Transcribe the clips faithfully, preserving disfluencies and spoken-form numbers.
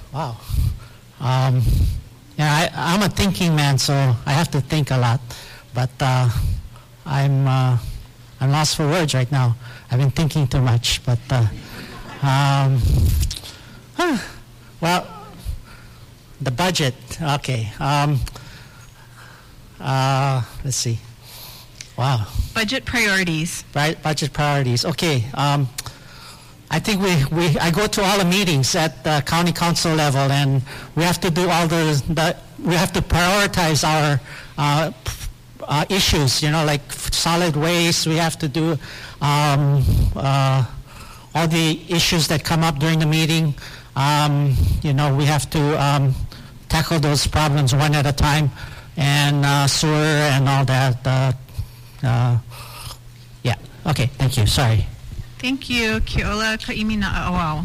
Wow. Um, yeah, I, I'm a thinking man, so I have to think a lot. But uh, I'm uh, I'm lost for words right now. I've been thinking too much. But uh, um, huh, well, the budget. Okay. Um, uh, let's see. Wow. Budget priorities. Right. Budget priorities. Okay. Um, I think we, we I go to all the meetings at the county council level, and we have to do all the, the we have to prioritize our uh, uh, issues. You know, like solid waste. We have to do um, uh, all the issues that come up during the meeting. Um, you know, we have to um, tackle those problems one at a time, and uh, sewer and all that. Uh, uh, yeah. Okay. Thank you. Sorry. Thank you, Keola Kaimina-Awao.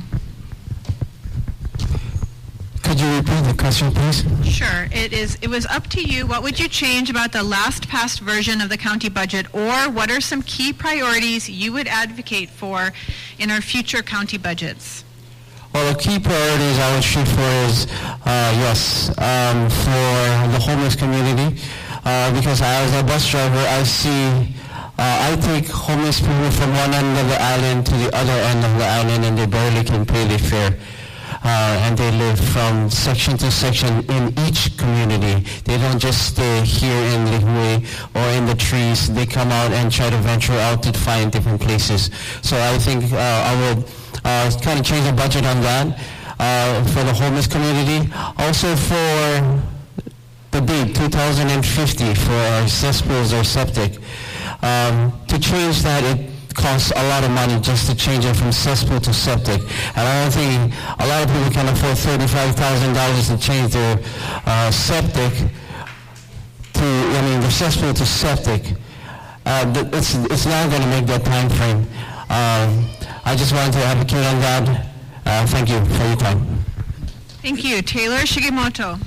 Could you repeat the question, please? Sure. It is. It was up to you. What would you change about the last passed version of the county budget, or what are some key priorities you would advocate for in our future county budgets? Well, the key priorities I would shoot for is, uh, yes, um, for the homeless community, uh, because as a bus driver, I see Uh, I take homeless people from one end of the island to the other end of the island, and they barely can pay their fare. Uh, and they live from section to section in each community. They don't just stay here in Lihue or in the trees. They come out and try to venture out to find different places. So I think uh, I would uh, kind of change the budget on that uh, for the homeless community. Also for the bid, two thousand fifty for our cesspools or septic. Um, to change that, it costs a lot of money just to change it from cesspool to septic. And I don't think a lot of people can afford thirty-five thousand dollars to change their uh, septic to, I mean, their cesspool to septic. Uh, it's, it's not going to make that time frame. Um, I just wanted to advocate on that. Uh, thank you for your time. Thank you. Taylor Shigemoto.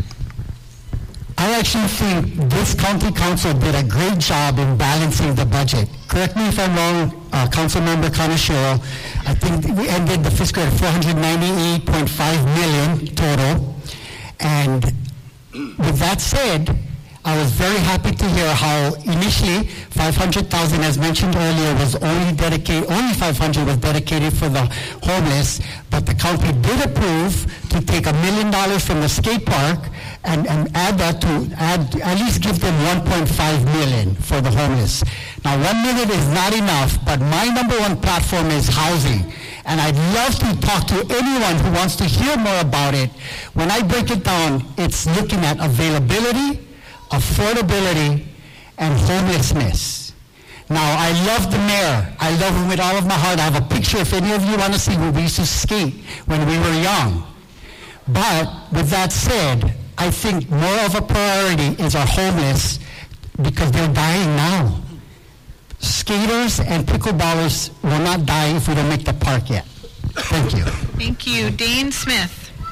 I actually think this county council did a great job in balancing the budget. Correct me if I'm wrong, uh, Councilmember Kaneshiro. I think we ended the fiscal at four hundred ninety-eight point five million total. And with that said, I was very happy to hear how initially five hundred thousand, as mentioned earlier, was only dedicated, only five hundred was dedicated for the homeless, but the county did approve to take a million dollars from the skate park and, and add that to, add, at least give them one point five million for the homeless. Now, one million is not enough, but my number one platform is housing. And I'd love to talk to anyone who wants to hear more about it. When I break it down, it's looking at availability, affordability, and homelessness. Now, I love the mayor. I love him with all of my heart. I have a picture, if any of you want to see, where we used to skate when we were young. But with that said, I think more of a priority is our homeless, because they're dying now. Skaters and pickleballers will not die if we don't make the park yet. Thank you. Thank you. Dane Smith.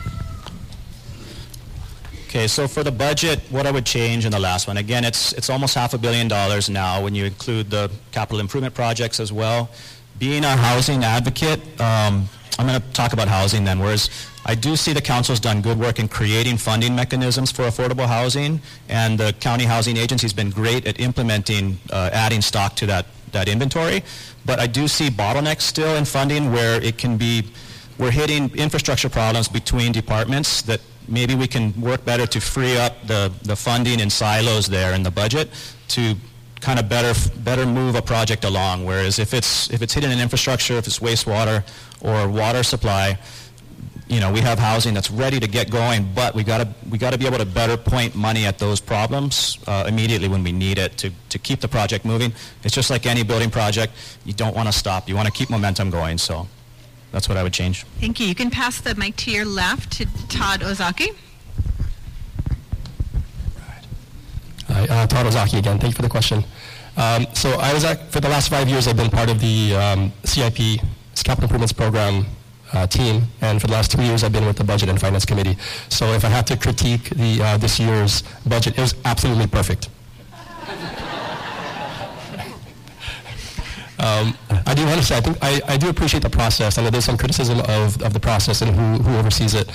Okay, so for the budget, what I would change in the last one, again, it's it's almost half a billion dollars now when you include the capital improvement projects as well. Being a housing advocate, um, I'm going to talk about housing then, whereas I do see the council's done good work in creating funding mechanisms for affordable housing, and the county housing agency's been great at implementing, uh, adding stock to that, that inventory. But I do see bottlenecks still in funding where it can be, we're hitting infrastructure problems between departments that maybe we can work better to free up the, the funding in silos there in the budget to kind of better better move a project along. Whereas if it's if it's hitting an infrastructure, if it's wastewater or water supply, you know, we have housing that's ready to get going, but we got to we got to be able to better point money at those problems uh, immediately when we need it to to keep the project moving. It's just like any building project; you don't want to stop. You want to keep momentum going. So that's what I would change. Thank you. You can pass the mic to your left to Todd Ozaki. Hi, uh, Todd Ozaki again. Thank you for the question. Um, so I was at, for the last five years, I've been part of the um, C I P, Capital Improvements Program uh, team, and for the last two years, I've been with the Budget and Finance Committee. So if I had to critique the uh, this year's budget, it was absolutely perfect. Um, I do want to say, I think I, I do appreciate the process, and there's some criticism of, of the process and who, who oversees it.